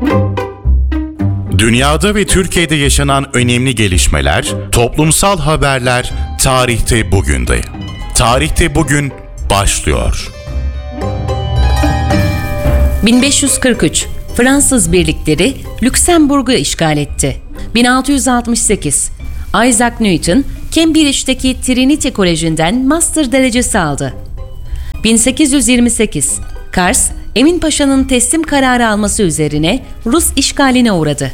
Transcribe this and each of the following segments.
Dünyada ve Türkiye'de yaşanan önemli gelişmeler, toplumsal haberler tarihte bugünde. Tarihte bugün başlıyor. 1543 Fransız birlikleri Lüksemburg'u işgal etti. 1668 Isaac Newton, Cambridge'deki Trinity Koleji'nden master derecesi aldı. 1828 Kars, Emin Paşa'nın teslim kararı alması üzerine Rus işgaline uğradı.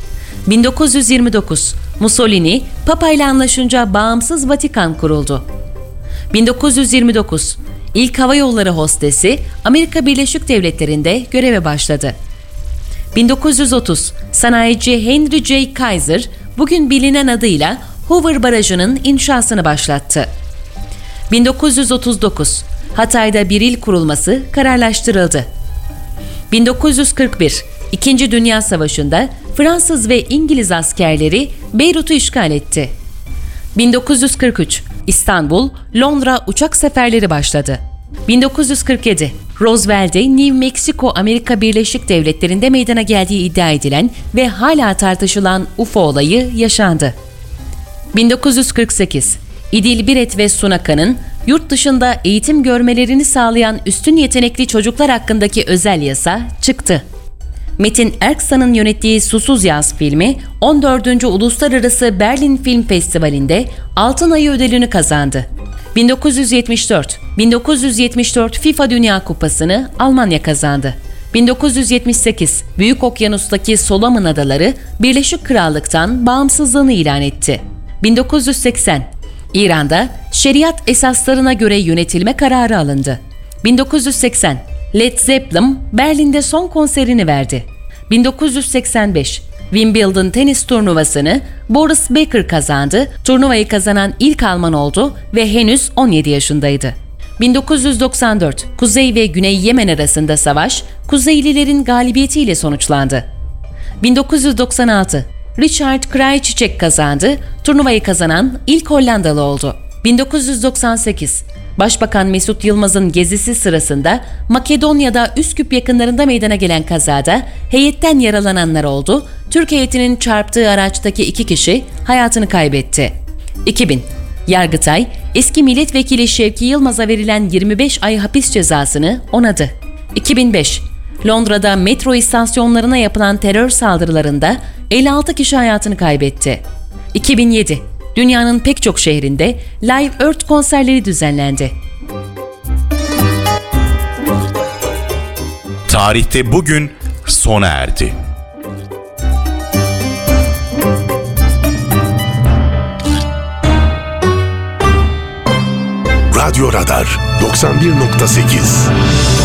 1929 Mussolini, Papa ile anlaşınca bağımsız Vatikan kuruldu. 1929 İlk hava yolları hostesi Amerika Birleşik Devletleri'nde göreve başladı. 1930 sanayici Henry J. Kaiser, bugün bilinen adıyla Hoover Barajı'nın inşasını başlattı. 1939 Hatay'da bir il kurulması kararlaştırıldı. 1941 İkinci Dünya Savaşı'nda Fransız ve İngiliz askerleri Beyrut'u işgal etti. 1943 İstanbul, Londra uçak seferleri başladı. 1947 Roswell'de New Mexico, Amerika Birleşik Devletleri'nde meydana geldiği iddia edilen ve hala tartışılan UFO olayı yaşandı. 1948 İdil Biret ve Sunaka'nın yurt dışında eğitim görmelerini sağlayan üstün yetenekli çocuklar hakkındaki özel yasa çıktı. Metin Erksan'ın yönettiği Susuz Yaz filmi 14. Uluslararası Berlin Film Festivali'nde Altın Ayı ödülünü kazandı. 1974 FIFA Dünya Kupası'nı Almanya kazandı. 1978 Büyük Okyanus'taki Solomon Adaları Birleşik Krallık'tan bağımsızlığını ilan etti. 1980 İran'da şeriat esaslarına göre yönetilme kararı alındı. 1980 Led Zeppelin Berlin'de son konserini verdi. 1985 Wimbledon tenis turnuvasını Boris Becker kazandı. Turnuvayı kazanan ilk Alman oldu ve henüz 17 yaşındaydı. 1994 Kuzey ve Güney Yemen arasında savaş, Kuzeylilerin galibiyetiyle sonuçlandı. 1996 Richard Krajicek kazandı. Turnuvayı kazanan ilk Hollandalı oldu. 1998 Başbakan Mesut Yılmaz'ın gezisi sırasında Makedonya'da Üsküp yakınlarında meydana gelen kazada heyetten yaralananlar oldu. Türk heyetinin çarptığı araçtaki 2 kişi hayatını kaybetti. 2000 Yargıtay, eski milletvekili Şevki Yılmaz'a verilen 25 ay hapis cezasını onadı. 2005 Londra'da metro istasyonlarına yapılan terör saldırılarında 56 kişi hayatını kaybetti. 2007 Dünyanın pek çok şehrinde Live Earth konserleri düzenlendi. Tarihte bugün sona erdi. Radyo Radar 91.8